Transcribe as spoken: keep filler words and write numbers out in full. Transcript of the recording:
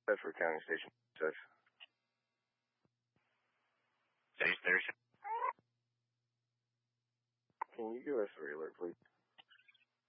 Bedford County Station six. Station. Can you give us a three alert, please?